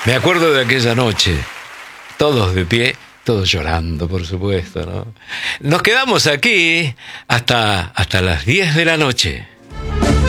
Me acuerdo de aquella noche, todos de pie, todos llorando, por supuesto, ¿no? Nos quedamos aquí hasta las 10 de la noche.